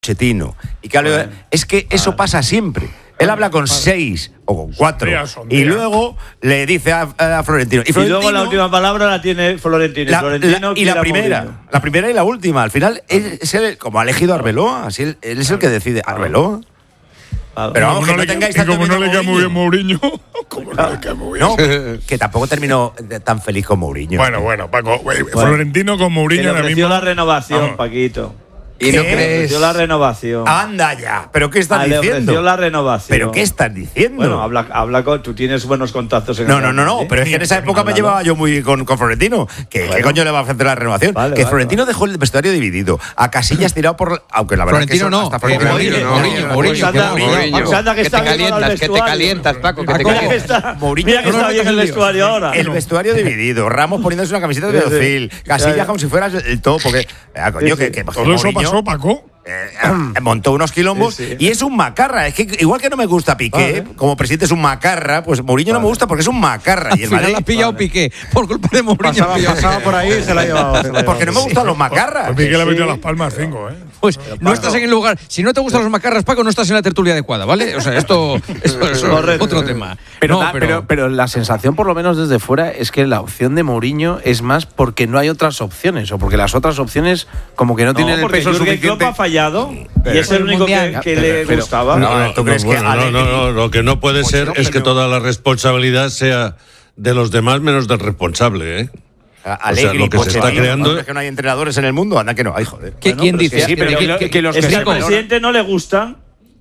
Pochettino. Y que es que eso pasa siempre. Él habla con 6 o con 4 y luego le dice a Florentino. Y luego la última palabra la tiene Florentino. Y la primera y la última. Al final, es él, como ha elegido a Arbeloa, así él es el que decide. ¿Arbeloa? Pero vamos, que no tengáis tanto como no le queda muy bien Mourinho. Como no le queda muy bien. No, que tampoco terminó tan feliz con Mourinho. Bueno, Paco, Florentino con Mourinho ahora mismo. La renovación, Paquito. ¿Y no crees? Le la renovación. Anda ya. ¿Pero qué estás diciendo? Le ofreció la renovación. ¿Pero qué estás diciendo? Bueno, habla con... Tú tienes buenos contactos en No. Pero es que en esa época me llevaba yo muy con Florentino. ¿Qué coño le va a ofrecer la renovación? Florentino dejó el vestuario dividido. A Casillas tirado por... Aunque la verdad Florentino es que Mourinho. Que te calientas, Paco. Mira que está bien el vestuario ahora. El vestuario dividido. Ramos poniéndose una camiseta de Ozil. Casillas como si fuera el todo. Porque, coño, que todo eso pasó, Paco. Montó unos quilombos y es un macarra. Es que igual que no me gusta Piqué, como presidente es un macarra, pues Mourinho no me gusta porque es un macarra. Y el Madrid ha pillado Piqué por culpa de Mourinho. Pasaba por ahí y se la ha llevado. Porque no me gustan los macarras. Pues Piqué le ha metido Las Palmas 5, Pues no estás en el lugar. Si no te gustan los macarras, Paco, no estás en la tertulia adecuada, ¿vale? O sea, esto es otro tema. Pero la sensación, por lo menos desde fuera, es que la opción de Mourinho es más porque no hay otras opciones o porque las otras opciones como que no tienen el peso suficiente. Ha fallado y es el único que le gustaba. Lo que no puede ser es que toda la responsabilidad sea de los demás menos del responsable, Alegri, lo que se está creando es que no hay entrenadores en el mundo, anda que no hay, joder. ¿Quién dice? Que los que al presidente no le gustan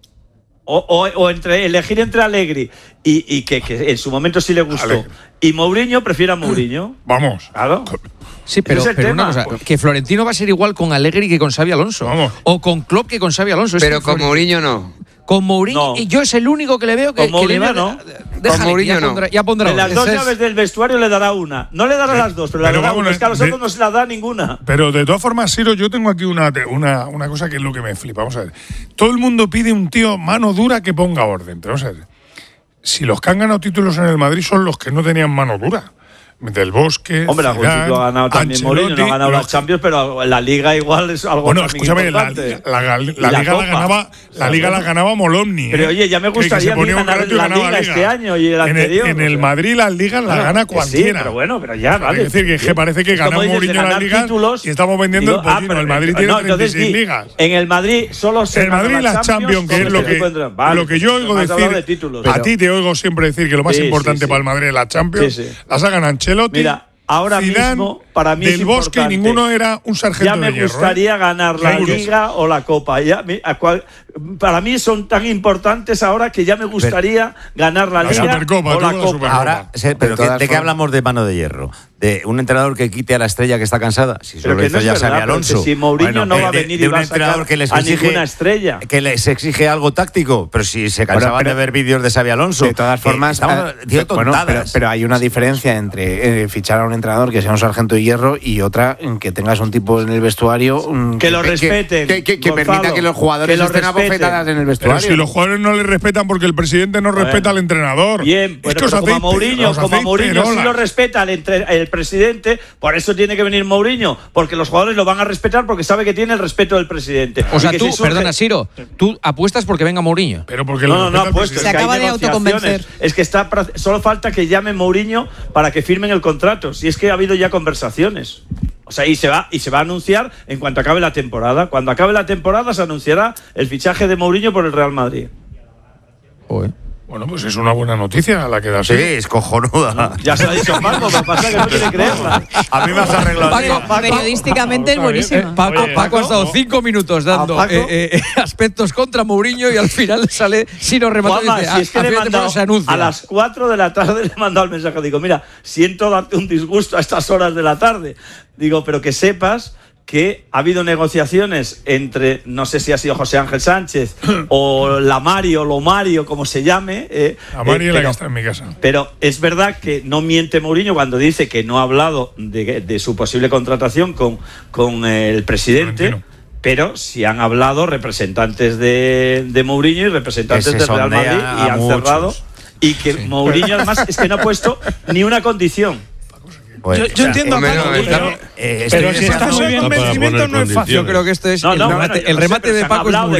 o entre elegir entre Alegri y que en su momento sí le gustó y Mourinho, prefiere a Mourinho. Vamos. Claro. Sí, pero una cosa, que Florentino va a ser igual con Allegri que con Xabi Alonso. Vamos. O con Klopp que con Xabi Alonso. Pero con Mourinho no. Con Mourinho, y yo es el único que le veo que... Con Mourinho no. Con Mourinho no. Ya pondrá en las dos llaves del vestuario le dará una. No le dará las dos, pero le dará una. Es que a los otros no se la da ninguna. Pero de todas formas, Siro, yo tengo aquí una cosa que es lo que me flipa. Vamos a ver. Todo el mundo pide un tío mano dura que ponga orden. Pero vamos a ver. Si los que han ganado títulos en el Madrid son los que no tenían mano dura. Del Bosque. Hombre, algún título ha ganado también Mourinho, no ha ganado las Champions, pero la Liga igual es algo. Bueno, escúchame, la Liga la ganaba Molomni. Pero oye, ya me gustaría ganar la Liga este año y el anterior. En el Madrid las ligas la gana cualquiera. Pero ya, vale. Es decir, que parece que ganó Mourinho las ligas y estamos vendiendo el pollino. El Madrid tiene 36 ligas. En el Madrid solo se gana las Champions, que es lo que yo oigo decir. A ti te oigo siempre decir que lo más importante para el Madrid es la Champions. Las ha ganado Ancelotti. Mira, ahora Zidane, mismo, para mí del es Bosque, ninguno era un sargento de hierro. Ya me gustaría ganar la Liga o la Copa. Para mí son tan importantes ahora que ya me gustaría ganar la Liga o la Copa. Ahora, pero ¿de qué hablamos de mano de hierro? ¿De un entrenador que quite a la estrella que está cansada? Si solo hizo ya Xabi Alonso. Si Mourinho no va a venir y va a sacar a ninguna estrella. Que les exige algo táctico, pero si se cansaban de ver vídeos de Xabi Alonso. De todas formas, pero hay una diferencia entre fichar a un entrenador que sea un sargento de hierro y otra en que tengas un tipo en el vestuario que lo respeten, que permita que los jugadores estén abofetadas en el vestuario. Pero si los jugadores no le respetan porque el presidente no respeta al entrenador. Bien, pero como a Mourinho sí lo respeta el presidente, por eso tiene que venir Mourinho, porque los jugadores lo van a respetar porque sabe que tiene el respeto del presidente. O sea, perdona, Siro, tú apuestas porque venga Mourinho. Pero porque no apuestas. Se acaba de autoconvencer. Es que solo falta que llame Mourinho para que firmen el contrato. Si es que ha habido ya conversaciones. O sea, y se va a anunciar en cuanto acabe la temporada. Cuando acabe la temporada se anunciará el fichaje de Mourinho por el Real Madrid. Bueno, pues es una buena noticia la que da. Sí, es cojonuda. Ya se lo ha dicho Paco, me pasa que no quiere creerla. A mí me has arreglado. Paco, periodísticamente es buenísima. Paco ha estado 5 minutos dando aspectos contra Mourinho y al final sale Siro rematando y dice, si es que le he mandado, a las 4 de la tarde le he mandado el mensaje. Digo, mira, siento darte un disgusto a estas horas de la tarde. Digo, pero que sepas que ha habido negociaciones entre, no sé si ha sido José Ángel Sánchez o la Mario, lo Mario, como se llame. La Mario la que está en mi casa. Pero es verdad que no miente Mourinho cuando dice que no ha hablado de su posible contratación con el presidente. Pero sí han hablado representantes de Mourinho y representantes del Real Madrid y han cerrado. Y que Mourinho además es que no ha puesto ni una condición. Pues, yo entiendo a Paco, pero si estás en Está para convencimiento poner no es fácil. Yo creo que esto es No, el remate yo de sé, Paco pero es se han hablado muy